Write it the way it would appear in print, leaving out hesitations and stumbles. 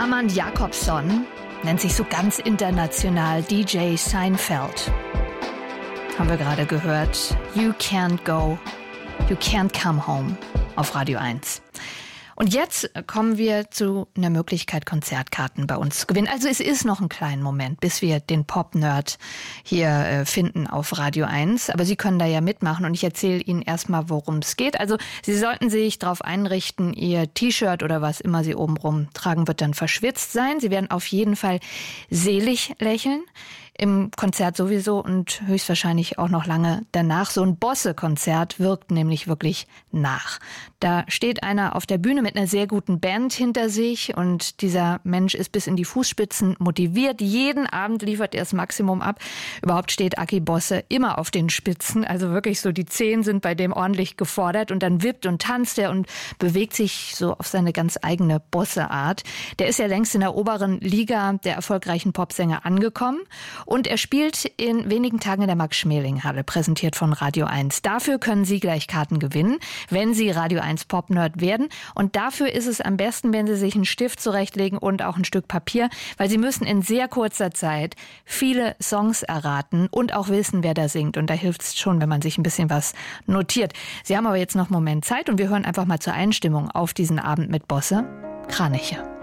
Armand Jakobson nennt sich so ganz international DJ Seinfeld. Haben wir gerade gehört. You can't go, you can't come home auf Radio 1. Und jetzt kommen wir zu einer Möglichkeit, Konzertkarten bei uns zu gewinnen. Also es ist noch einen kleinen Moment, bis wir den Pop-Nerd hier finden auf Radio 1. Aber Sie können da ja mitmachen und ich erzähle Ihnen erstmal, worum es geht. Also Sie sollten sich darauf einrichten, Ihr T-Shirt oder was immer Sie obenrum tragen, wird dann verschwitzt sein. Sie werden auf jeden Fall selig lächeln. Im Konzert sowieso und höchstwahrscheinlich auch noch lange danach. So ein Bosse-Konzert wirkt nämlich wirklich nach. Da steht einer auf der Bühne mit einer sehr guten Band hinter sich und dieser Mensch ist bis in die Fußspitzen motiviert. Jeden Abend liefert er das Maximum ab. Überhaupt steht Aki Bosse immer auf den Spitzen. Also wirklich so die Zehen sind bei dem ordentlich gefordert und dann wippt und tanzt er und bewegt sich so auf seine ganz eigene Bosse-Art. Der ist ja längst in der oberen Liga der erfolgreichen Popsänger angekommen. Und er spielt in wenigen Tagen in der Max-Schmeling-Halle, präsentiert von Radio 1. Dafür können Sie gleich Karten gewinnen, wenn Sie Radio 1 Pop-Nerd werden. Und dafür ist es am besten, wenn Sie sich einen Stift zurechtlegen und auch ein Stück Papier, weil Sie müssen in sehr kurzer Zeit viele Songs erraten und auch wissen, wer da singt. Und da hilft es schon, wenn man sich ein bisschen was notiert. Sie haben aber jetzt noch einen Moment Zeit und wir hören einfach mal zur Einstimmung auf diesen Abend mit Bosse Kraniche.